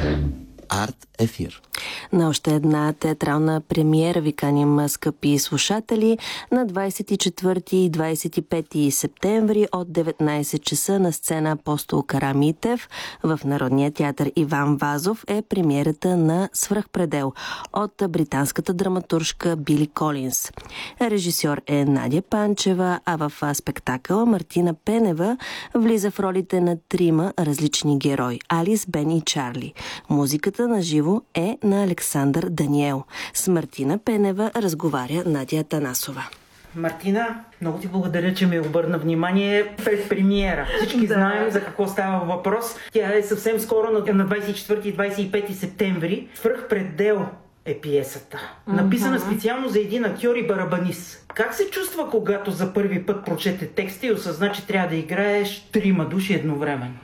Арт ефир. На още една театрална премиера ви каним, скъпи слушатели, на 24 и 25 септември от 19 часа на сцена Апостол Карамитев в Народния театър Иван Вазов е премиерата на Свръхпредел от британската драматуржка Били Колинс. Режисьор е Надя Панчева, а в спектакъла Мартина Пенева влиза в ролите на трима различни герои – Алис, Бен и Чарли. Музиката на живо е на Александър Даниел. С Мартина Пенева разговаря Надя Танасова. Мартина, много ти благодаря, че ми обърна внимание пред премиера. Всички знаем за какво става въпрос. Тя е съвсем скоро на 24 и 25 септември. Свръхпредел е пиесата. Написана специално за един актьор и барабанист. Как се чувства, когато за първи път прочете текста и осъзна, че трябва да играеш трима души едновременно?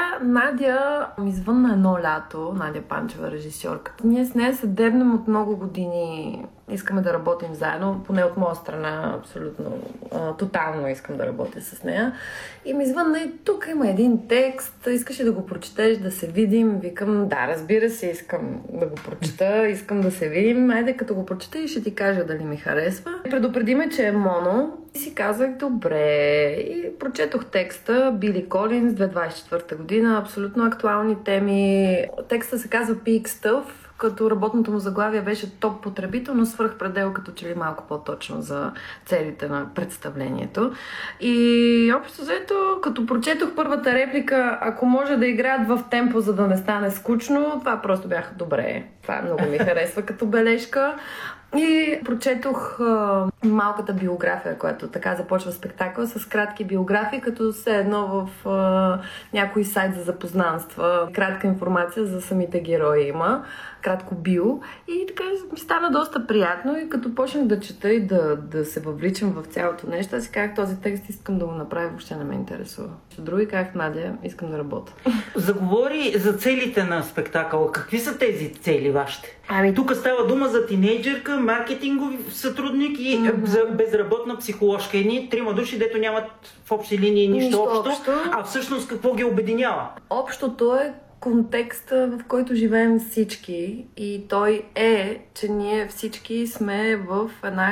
Надя ми звънна едно лято, Надя Панчева, режисьорката. Ние с нея се дебнем от много години. Искаме да работим заедно, поне от моя страна, абсолютно, тотално искам да работя с нея. И ми звънна и тук има един текст, искаш ли да го прочетеш, да се видим? Викам, да, разбира се, искам да го прочета, искам да се видим. Айде, като го прочета и ще ти кажа дали ми харесва. Предупреди ме, че е моно. И си казах, добре. И прочетох текста, Били Колинс, 2024 година, абсолютно актуални теми. Текста се казва Peak Stuff, като работното му заглавие беше топ потребител, но Свръхпредел като че ли малко по-точно за целите на представлението. И общо взето, като прочетох първата реплика, ако може да играят в темпо, за да не стане скучно, това просто бях добре. Това много ми харесва като бележка. И прочетох малката биография, която така започва спектакъл, с кратки биографии, като все едно в някой сайт за запознанства. Кратка информация за самите герои има, кратко био. И така ми стана доста приятно и като почнах да чета и да се въвличам в цялото нещо, аз си казах, този текст искам да го направя, въобще не ме интересува. Други казах, Надя, искам да работя. Заговори за целите на спектакъла. Какви са тези цели вашите? Тук става дума за тинейджърка, маркетингови сътрудник и за безработна психоложка. Едни трима души, дето нямат в общи линии нищо общо. А всъщност какво ги обединява? Общото е контекста, в който живеем всички, и той е, че ние всички сме в една